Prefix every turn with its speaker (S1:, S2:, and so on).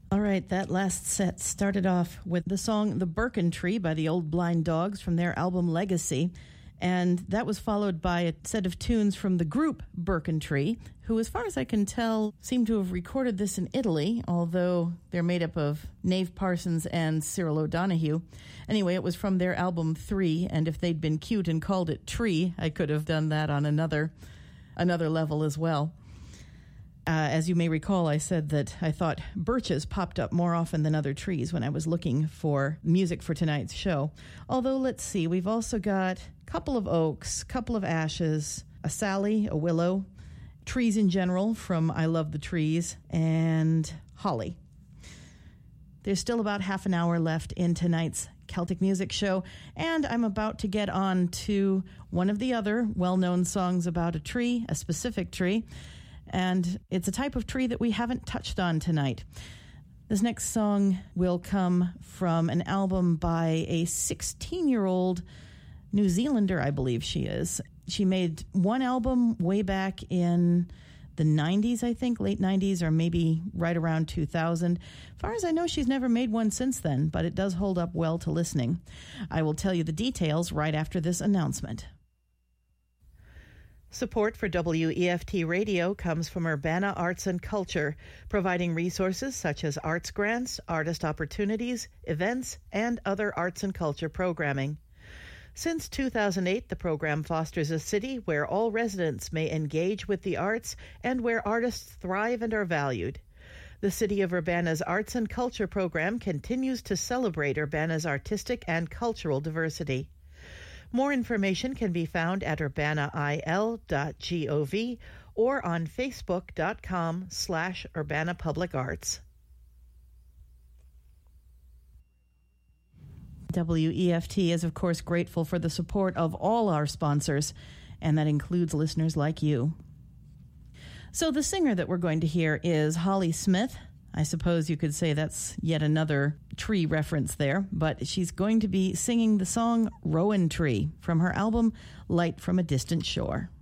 S1: All right, that last set started off with the song The Birkin Tree by the Old Blind Dogs from their album Legacy. And that was followed by a set of tunes from the group Birkin Tree, who, as far as I can tell, seem to have recorded this in Italy, although they're made up of Nave Parsons and Cyril O'Donoghue. Anyway, it was from their album 3, and if they'd been cute and called it Tree, I could have done that on another level as well. As you may recall, I said that I thought birches popped up more often than other trees when I was looking for music for tonight's show. Although, let's see, we've also got a couple of oaks, a couple of ashes, a sally, a willow, trees in general from I Love the Trees, and holly. There's still about half an hour left in tonight's Celtic Music Show, and I'm about to get on to one of the other well-known songs about a tree, a specific tree. And it's a type of tree that we haven't touched on tonight. This next song will come from an album by a 16-year-old New Zealander, I believe she is. She made one album way back in the 90s, I think, late 90s, or maybe right around 2000. As far as I know, she's never made one since then, but it does hold up well to listening. I will tell you the details right after this announcement. Support for WEFT Radio comes from Urbana Arts and Culture, providing resources such as arts grants, artist opportunities, events, and other arts and culture programming. Since 2008, the program fosters a city where all residents may engage with the arts and where artists thrive and are valued. The City of Urbana's Arts and Culture program continues to celebrate Urbana's artistic and cultural diversity. More information can be found at urbanail.gov or on facebook.com/Urbana Public Arts. WEFT is, of course, grateful for the support of all our sponsors, and that includes listeners like you. So the singer that we're going to hear is Holly Smith. I suppose you could say that's yet another tree reference there, but she's going to be singing the song Rowan Tree from her album Light from a Distant Shore.